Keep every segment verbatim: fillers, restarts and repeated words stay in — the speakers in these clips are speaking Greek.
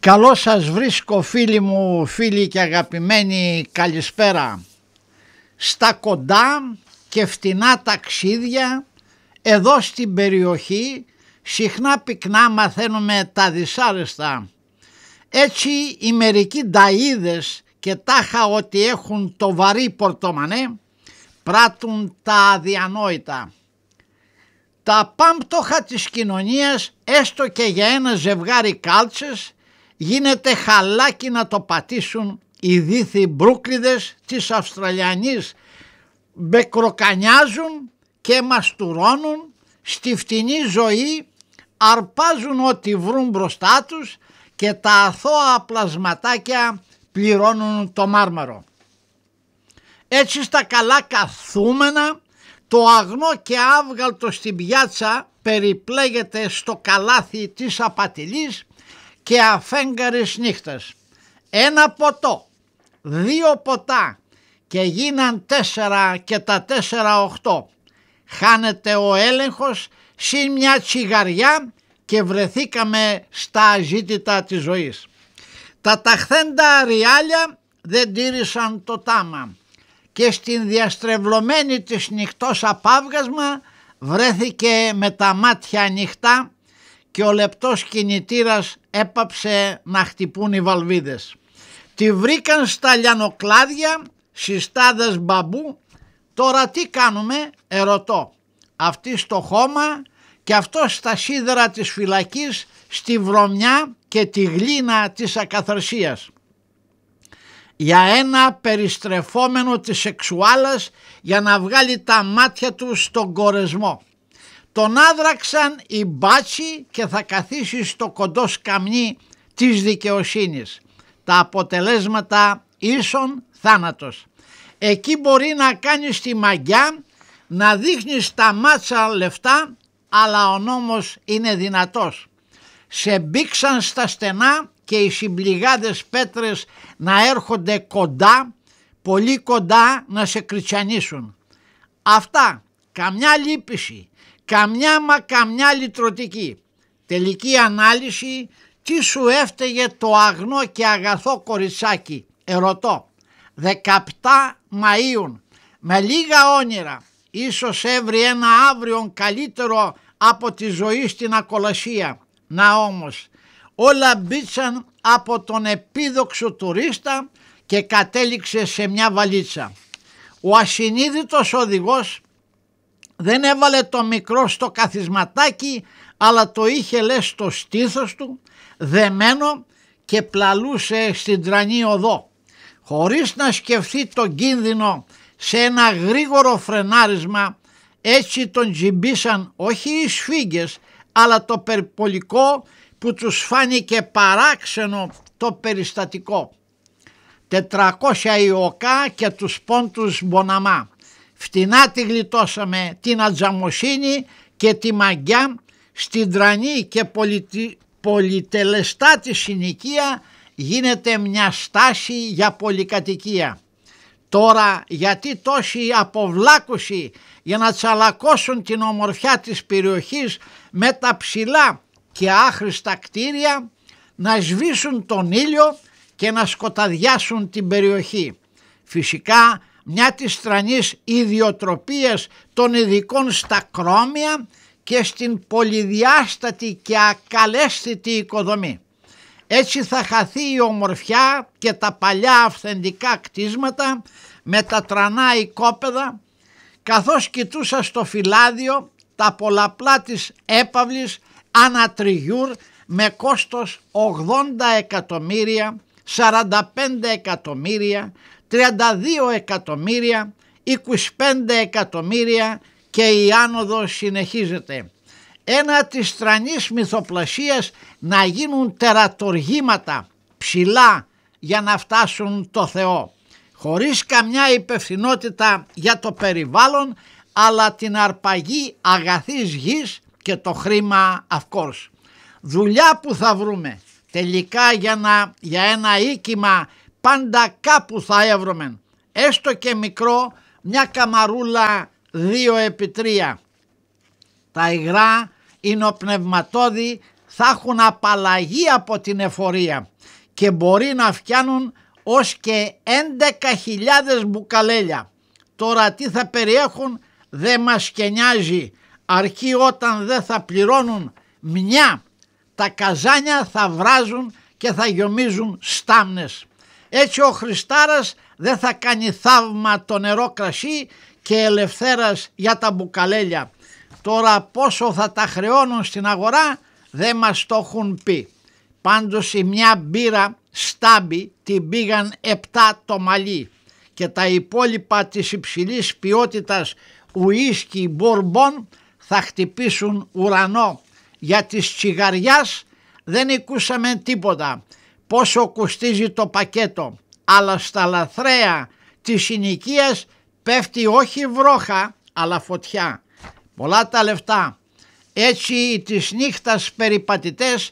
Καλώς σας βρίσκω φίλοι μου, φίλοι και αγαπημένοι, καλησπέρα. Στα κοντά και φτηνά ταξίδια εδώ στην περιοχή συχνά πυκνά μαθαίνουμε τα δυσάρεστα. Έτσι οι μερικοί νταΐδες και τάχα ότι έχουν το βαρύ πορτομανέ πράττουν τα αδιανόητα. Τα πάμπτωχα της κοινωνίας, έστω και για ένα ζευγάρι κάλτσες, γίνεται χαλάκι να το πατήσουν οι δίθοι μπρούκλιδες της Αυστραλιανής, μπεκροκανιάζουν και μαστουρώνουν στη φτηνή ζωή, αρπάζουν ό,τι βρουν μπροστά τους και τα αθώα πλασματάκια πληρώνουν το μάρμαρο. Έτσι στα καλά καθούμενα το αγνό και άβγαλτο στην πιάτσα περιπλέγεται στο καλάθι της απατηλής και αφέγγαρης νύχτας. Ένα ποτό, δύο ποτά και γίναν τέσσερα και τα τέσσερα οχτώ. Χάνεται ο έλεγχος συν μια τσιγαριά και βρεθήκαμε στα αζήτητα της ζωής. Τα ταχθέντα ριάλια δεν τήρησαν το τάμα και στην διαστρεβλωμένη της νυχτός απάβγασμα βρέθηκε με τα μάτια ανοιχτά και ο λεπτός κινητήρας έπαψε να χτυπούν οι βαλβίδες. Τη βρήκαν στα λιανοκλάδια, συστάδες μπαμπού. Τώρα τι κάνουμε, ερωτώ. Αυτή στο χώμα και αυτό στα σίδερα της φυλακής, στη βρωμιά και τη γλίνα της ακαθαρσίας. Για ένα περιστρεφόμενο της σεξουάλας για να βγάλει τα μάτια του στον κορεσμό. Τον άδραξαν οι μπάτσοι και θα καθίσει στο κοντό σκαμνί της δικαιοσύνης. Τα αποτελέσματα ίσον θάνατος. Εκεί μπορεί να κάνεις τη μαγιά, να δείχνεις τα μάτσα λεφτά, αλλά ο νόμος είναι δυνατός. Σε μπήξαν στα στενά και οι συμπληγάδες πέτρες να έρχονται κοντά, πολύ κοντά να σε κριτσανίσουν. Αυτά, καμιά λύπηση, καμιά μα καμιά λυτρωτική. Τελική ανάλυση, τι σου έφταιγε το αγνό και αγαθό κοριτσάκι, ερωτώ. δεκαεπτά Μαΐου, με λίγα όνειρα, ίσως έβρει ένα αύριο καλύτερο από τη ζωή στην ακολασία. Να όμως, όλα μπήτσαν από τον επίδοξο τουρίστα και κατέληξε σε μια βαλίτσα. Ο ασυνείδητος οδηγός δεν έβαλε το μικρό στο καθισματάκι, αλλά το είχε λες στο στήθος του, δεμένο και πλαλούσε στην τρανή οδό. Χωρίς να σκεφτεί τον κίνδυνο σε ένα γρήγορο φρενάρισμα, έτσι τον τζιμπήσαν όχι οι σφίγγες, αλλά το περιπολικό που τους φάνηκε παράξενο το περιστατικό. τετρακόσια η ΟΚΑ και τους πόντους Μποναμά. Φτηνά τη γλιτώσαμε, την ατζαμοσύνη και τη μαγκιά, στην τρανή και πολυτι... πολυτελεστά τη συνοικία γίνεται μια στάση για πολυκατοικία. Τώρα γιατί τόση αποβλάκωση για να τσαλακώσουν την ομορφιά της περιοχής με τα ψηλά και άχρηστα κτίρια, να σβήσουν τον ήλιο και να σκοταδιάσουν την περιοχή. Φυσικά μια της τρανής ιδιοτροπίας των ειδικών στα κρόμια και στην πολυδιάστατη και ακαλέσθητη οικοδομή. Έτσι θα χαθεί η ομορφιά και τα παλιά αυθεντικά κτίσματα με τα τρανά οικόπεδα, καθώς κοιτούσα στο φυλάδιο τα πολλαπλά της έπαυλης ανατριγιούρ με κόστος ογδόντα εκατομμύρια, σαράντα πέντε εκατομμύρια, τριάντα δύο εκατομμύρια, είκοσι πέντε εκατομμύρια και η άνοδος συνεχίζεται. Ένα της τρανής μυθοπλασίας να γίνουν τερατοργήματα ψηλά για να φτάσουν το Θεό, χωρίς καμιά υπευθυνότητα για το περιβάλλον, αλλά την αρπαγή αγαθής γης και το χρήμα of course. Δουλειά που θα βρούμε, τελικά για, να, για ένα οίκημα πάντα κάπου θα έβρωμεν, έστω και μικρό, μια καμαρούλα δύο επί τρία. Τα υγρά είναι ο πνευματώδη θα έχουν απαλλαγή από την εφορία και μπορεί να φτιάνουν ως και έντεκα χιλιάδες μπουκαλέλια. Τώρα τι θα περιέχουν δεν μας και νοιάζει, αρκεί όταν δεν θα πληρώνουν μια τα καζάνια θα βράζουν και θα γιομίζουν στάμνες. Έτσι ο Χριστάρας δεν θα κάνει θαύμα το νερό κρασί και ελευθέρας για τα μπουκαλέλια. Τώρα πόσο θα τα χρεώνουν στην αγορά δεν μας το έχουν πει. Πάντως η μια μπύρα στάμπη την πήγαν επτά το μαλλί και τα υπόλοιπα της υψηλής ποιότητας ουίσκι μπορμπον θα χτυπήσουν ουρανό. Για της τσιγαριάς δεν ακούσαμε τίποτα πόσο κοστίζει το πακέτο, αλλά στα λαθρέα της συνοικίας πέφτει όχι βρόχα αλλά φωτιά. Πολλά τα λεφτά. Έτσι οι της νύχτας περιπατητές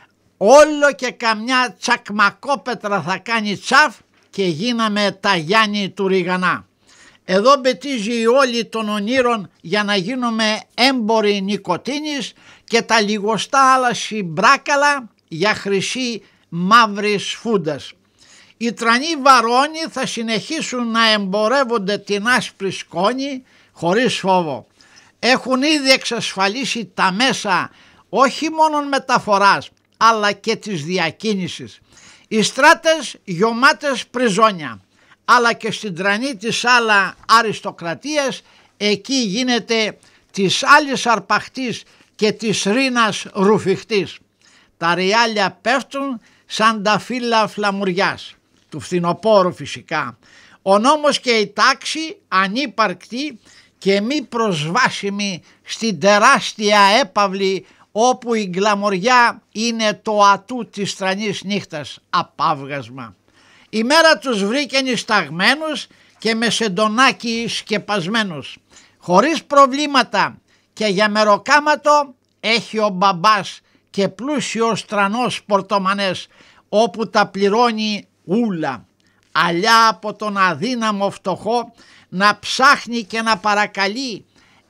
όλο και καμιά τσακμακόπετρα θα κάνει τσαφ και γίναμε τα Γιάννη του Ριγανά. Εδώ μπετίζει όλοι των ονείρων για να γίνουμε έμποροι νοικοτήνης και τα λιγοστά άλλα συμπράκαλα για χρυσή μαύρης φούντας. Οι τρανοί βαρώνοι θα συνεχίσουν να εμπορεύονται την άσπρη σκόνη χωρίς φόβο. Έχουν ήδη εξασφαλίσει τα μέσα όχι μόνο μεταφοράς αλλά και της διακίνησης. Οι στράτες γιωμάτες πριζόνια, αλλά και στην τρανή της άλλα αριστοκρατίας εκεί γίνεται της άλλης αρπαχτής και της ρήνας ρουφιχτής. Τα ριάλια πέφτουν σαν τα φύλλα φλαμουριάς, του φθινοπόρου φυσικά. Ο νόμος και η τάξη ανύπαρκτη και μη προσβάσιμη στην τεράστια έπαυλη όπου η γκλαμοριά είναι το ατού της τρανής νύχτας, απάβγασμα. Η μέρα τους βρήκε νησταγμένους και με σεντονάκι σκεπασμένους, χωρίς προβλήματα, και για μεροκάματο έχει ο μπαμπάς και πλούσιος τρανός πορτομανές όπου τα πληρώνει ούλα. Αλλιά από τον αδύναμο φτωχό να ψάχνει και να παρακαλεί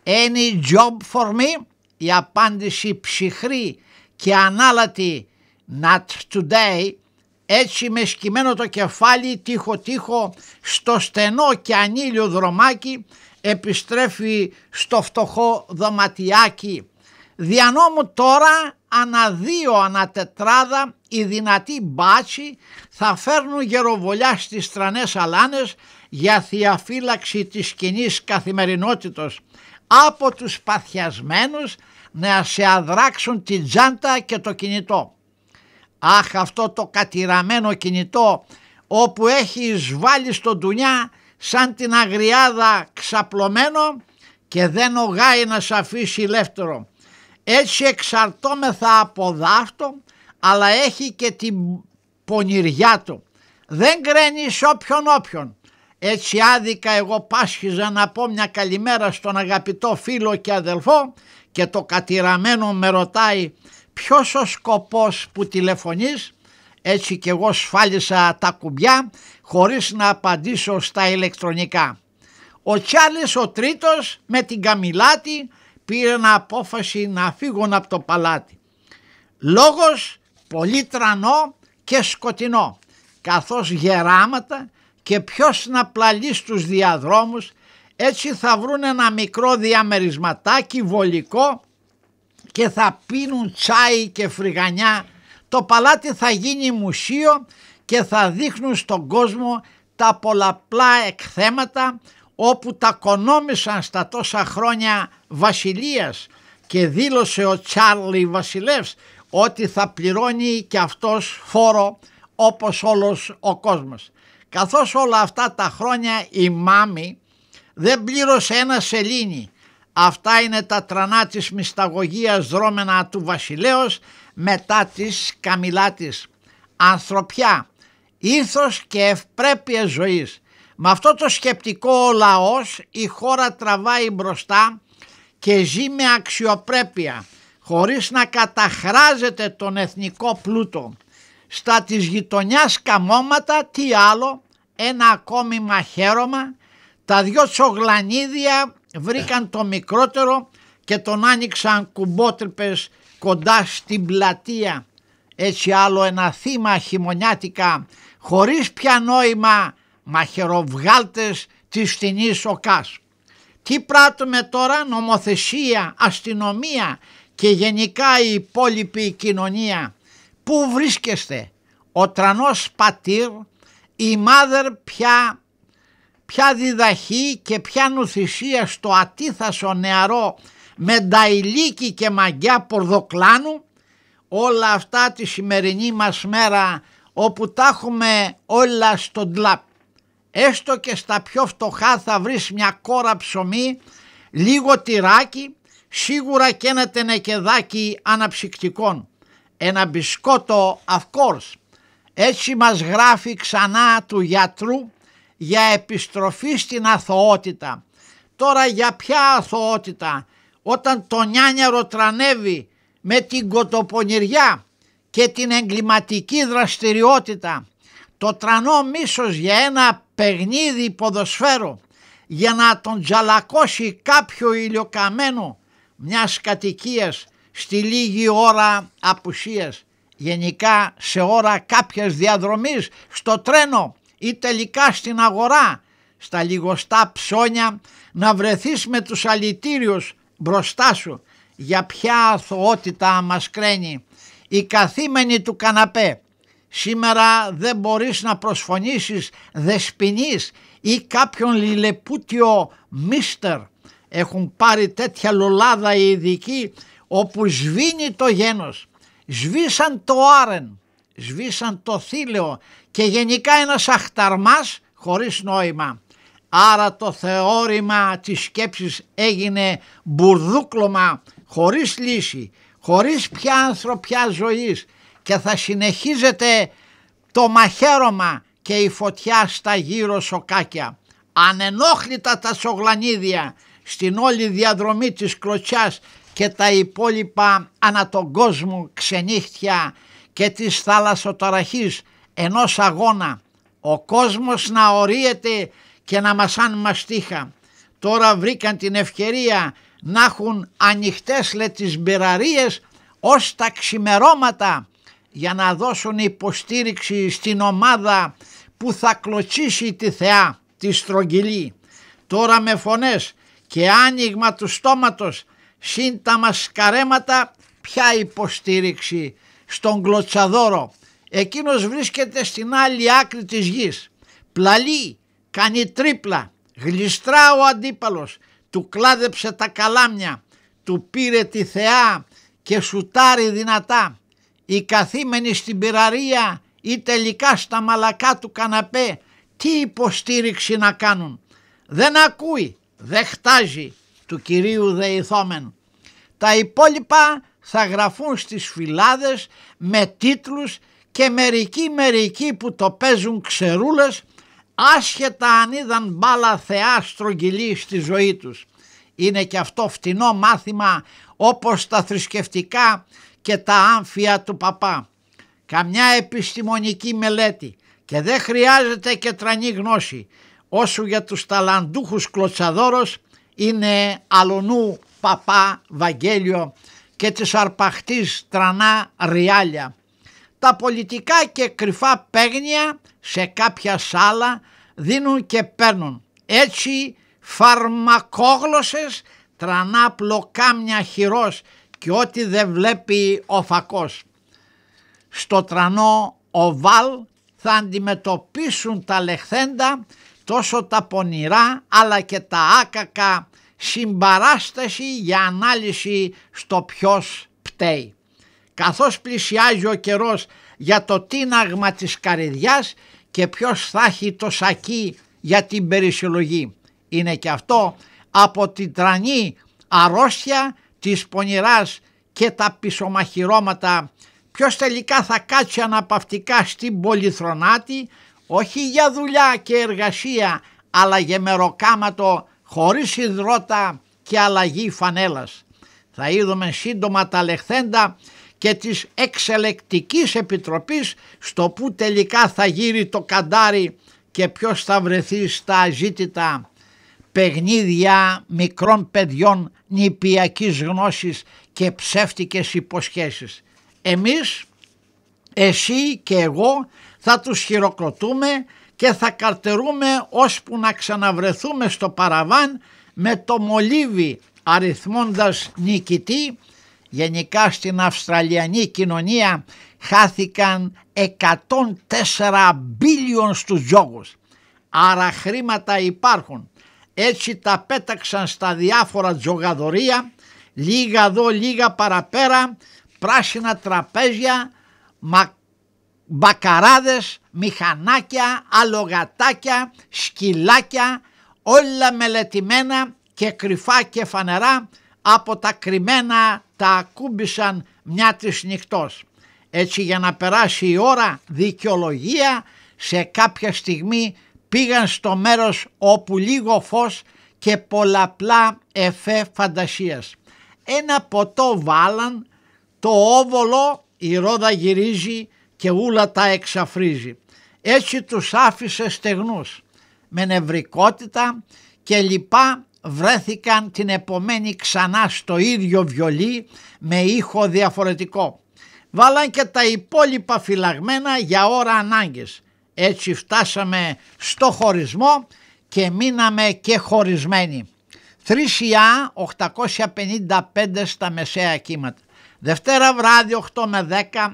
any job for me, η απάντηση ψυχρή και ανάλατη not today. Έτσι με σκυμμένο το κεφάλι τείχο τείχο στο στενό και ανήλιο δρομάκι επιστρέφει στο φτωχό δωματιάκι. Δια νόμου τώρα ανά δύο ανά τετράδα οι δυνατοί μπάτσοι θα φέρνουν γεροβολιά στις στρανές αλάνες για διαφύλαξη της κοινής καθημερινότητος από τους παθιασμένους να σε αδράξουν την τζάντα και το κινητό. Αχ, αυτό το κατηραμένο κινητό όπου έχει εισβάλει στο ντουνιά σαν την αγριάδα ξαπλωμένο και δεν ογάει να σ' αφήσει ελεύθερο. Έτσι εξαρτώμεθα από δάφτο, αλλά έχει και την πονηριά του. Δεν κραίνει σ' όποιον όποιον. Έτσι άδικα εγώ πάσχιζα να πω μια καλημέρα στον αγαπητό φίλο και αδελφό και το κατηραμένο με ρωτάει ποιος ο σκοπός που τηλεφωνείς. Έτσι και εγώ σφάλισα τα κουμπιά χωρίς να απαντήσω στα ηλεκτρονικά. Ο Τσάρλης ο τρίτος με την Καμιλάτη πήραν απόφαση να φύγουν από το παλάτι. Λόγος πολύ τρανό και σκοτεινό, καθώς γεράματα και ποιος να πλαλεί στους διαδρόμους. Έτσι θα βρουν ένα μικρό διαμερισματάκι βολικό και θα πίνουν τσάι και φρυγανιά. Το παλάτι θα γίνει μουσείο και θα δείχνουν στον κόσμο τα πολλαπλά εκθέματα όπου τα κονόμησαν στα τόσα χρόνια βασιλείας, και δήλωσε ο Τσάρλι βασιλεύς ότι θα πληρώνει και αυτός φόρο όπως όλος ο κόσμος. Καθώς όλα αυτά τα χρόνια η μάμη δεν πλήρωσε ένα σελήνι. Αυτά είναι τα τρανά της μυσταγωγίας δρόμενα του βασιλέως μετά της Καμιλάτης. Ανθρωπιά, ήθος και ευπρέπεια ζωής. Με αυτό το σκεπτικό ο λαός η χώρα τραβάει μπροστά και ζει με αξιοπρέπεια χωρίς να καταχράζεται τον εθνικό πλούτο. Στα της γειτονιάς καμώματα τι άλλο, ένα ακόμη μαχαίρωμα. Τα δυο τσογλανίδια βρήκαν το μικρότερο και τον άνοιξαν κουμπότρυπες κοντά στην πλατεία, έτσι άλλο ένα θύμα χειμωνιάτικα, χωρίς πια νόημα, μαχαιροβγάλτες της φθηνής οκάς. Τι πράττουμε τώρα? Νομοθεσία, αστυνομία και γενικά η υπόλοιπη κοινωνία. Πού βρίσκεστε? Ο τρανός πατήρ, η μάδερ πια, πια διδαχή και πια νουθυσία στο ατίθασο νεαρό με νταϊλίκι και μαγιά πορδοκλάνου, όλα αυτά τη σημερινή μας μέρα όπου τα έχουμε όλα στο ντλάπ. Έστω και στα πιο φτωχά θα βρεις μια κόρα ψωμί, λίγο τυράκι, σίγουρα και ένα τενεκεδάκι αναψυκτικών, ένα μπισκότο of course. Έτσι μας γράφει ξανά του γιατρού για επιστροφή στην αθωότητα. Τώρα για ποια αθωότητα? Όταν το νιάνιαρο τρανεύει με την κοτοπονηριά και την εγκληματική δραστηριότητα, το τρανό μίσος για ένα παιχνίδι ποδοσφαίρο, για να τον τζαλακώσει κάποιο ηλιοκαμένο μιας κατοικίας στη λίγη ώρα απουσίας, γενικά σε ώρα κάποιας διαδρομής στο τρένο ή τελικά στην αγορά, στα λιγοστά ψώνια, να βρεθείς με τους αλητήριους μπροστά σου. Για ποια αθωότητα μας κραίνει? Οι καθήμενοι του καναπέ. Σήμερα δεν μπορείς να προσφωνήσεις δεσποινής ή κάποιον λιλεπούτιο μίστερ. Έχουν πάρει τέτοια λολάδα οι ειδικοί όπου σβήνει το γένος. Σβήσαν το άρεν, σβήσαν το θήλαιο και γενικά ένας αχταρμάς χωρίς νόημα. Άρα το θεώρημα της σκέψης έγινε μπουρδούκλωμα χωρίς λύση, χωρίς πια ανθρωπιά ζωής, και θα συνεχίζεται το μαχαίρωμα και η φωτιά στα γύρω σοκάκια. Ανενόχλητα τα σογλανίδια στην όλη διαδρομή της κλωτσιάς και τα υπόλοιπα ανά τον κόσμο ξενύχτια και της θάλασσοταραχής ενός αγώνα. Ο κόσμος να ορίεται και να μασάν μαστίχα. Τώρα βρήκαν την ευκαιρία να έχουν ανοιχτές λε τις μπειραρίες ως τα ξημερώματα για να δώσουν υποστήριξη στην ομάδα που θα κλωτσίσει τη θεά, τη στρογγυλή. Τώρα με φωνές και άνοιγμα του στόματος συν τα μασκαρέματα, ποια υποστήριξη στον κλωτσαδόρο? Εκείνος βρίσκεται στην άλλη άκρη της γης, πλαλεί, κάνει τρίπλα, γλιστρά ο αντίπαλος, του κλάδεψε τα καλάμια, του πήρε τη θεά και σουτάρει δυνατά. Οι καθήμενοι στην πυραρία ή τελικά στα μαλακά του καναπέ, τι υποστήριξη να κάνουν? Δεν ακούει, δεν χτάζει, του Κυρίου δεηθόμεν. Τα υπόλοιπα θα γραφούν στις φυλάδες με τίτλους και μερικοί μερικοί που το παίζουν ξερούλες, άσχετα αν είδαν μπάλα θεά στρογγυλή στη ζωή τους. Είναι και αυτό φτηνό μάθημα όπως τα θρησκευτικά και τα άμφια του παπά. Καμιά επιστημονική μελέτη και δεν χρειάζεται και τρανή γνώση, όσο για τους ταλαντούχους κλωτσαδόρος είναι αλωνού παπά Βαγγέλιο και της αρπαχτής τρανά ριάλια. Τα πολιτικά και κρυφά παίγνια σε κάποια σάλα δίνουν και παίρνουν. Έτσι φαρμακόγλωσσες, τρανά πλοκάμια χειρός και ό,τι δεν βλέπει ο φακός. Στο τρανό οβάλ θα αντιμετωπίσουν τα λεχθέντα, τόσο τα πονηρά αλλά και τα άκακα, συμπαράσταση για ανάλυση στο ποιος πταίει. Καθώς πλησιάζει ο καιρός για το τίναγμα της καρυδιάς και ποιος θα έχει το σακί για την περισυλλογή. Είναι και αυτό από την τρανή αρρώστια της πονηράς και τα πισωμαχυρώματα. Ποιος τελικά θα κάτσει αναπαυτικά στην πολυθρονάτη, όχι για δουλειά και εργασία, αλλά για μεροκάματο χωρίς υδρότα και αλλαγή φανέλας. Θα είδουμε σύντομα τα λεχθέντα και της εξελεκτικής επιτροπής στο που τελικά θα γύρει το καντάρι και ποιος θα βρεθεί στα αζήτητα παιχνίδια μικρών παιδιών νηπιακής γνώσης και ψεύτικες υποσχέσεις. Εμείς, εσύ και εγώ θα τους χειροκροτούμε και θα καρτερούμε ώσπου να ξαναβρεθούμε στο παραβάν με το μολύβι αριθμώντας νικητή. Γενικά στην Αυστραλιανή κοινωνία χάθηκαν εκατόν τέσσερα μπίλιον στους τζόγους. Άρα χρήματα υπάρχουν. Έτσι τα πέταξαν στα διάφορα τζογαδορία, λίγα εδώ λίγα παραπέρα, πράσινα τραπέζια, μα, μπακαράδες, μηχανάκια, αλογατάκια, σκυλάκια, όλα μελετημένα και κρυφά και φανερά, από τα κρυμμένα τα ακούμπησαν μια της νυχτός. Έτσι για να περάσει η ώρα δικαιολογία, σε κάποια στιγμή πήγαν στο μέρος όπου λίγο φως και πολλαπλά εφέ φαντασίας. Ένα ποτό βάλαν, το όβολο η ρόδα γυρίζει και ούλα τα εξαφρίζει. Έτσι τους άφησε στεγνούς. Με νευρικότητα και λοιπά βρέθηκαν την επομένη ξανά στο ίδιο βιολί με ήχο διαφορετικό. Βάλαν και τα υπόλοιπα φυλαγμένα για ώρα ανάγκες. Έτσι φτάσαμε στο χωρισμό και μείναμε και χωρισμένοι. τρεις Ιουλίου οκτακόσια πενήντα πέντε στα μεσαία κύματα. Δευτέρα βράδυ οκτώ με δέκα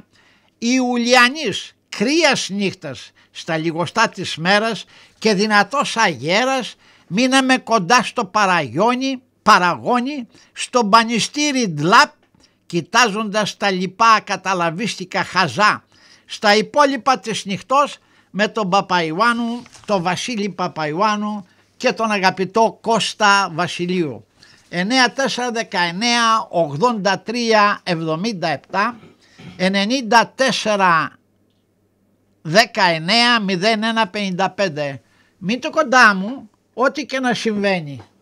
Ιουλιανής κρύας νύχτας στα λιγοστά της μέρας και δυνατός αγέρας, μείναμε κοντά στο παραγιόνι, παραγόνι, στο μπανιστήρι ντλαπ, κοιτάζοντας τα λοιπά ακαταλαβίστικα χαζά. Στα υπόλοιπα της νυχτός με τον Παπαϊωάννου, τον Βασίλη Παπαϊωάννου και τον αγαπητό Κώστα Βασιλείου. εννέα τέσσερα δεκαεννέα ογδόντα τρία εβδομήντα επτά ενενήντα τέσσερα δεκαεννέα μηδέν ένα πενήντα πέντε. Μην το κοντά μου, ό,τι και να συμβαίνει.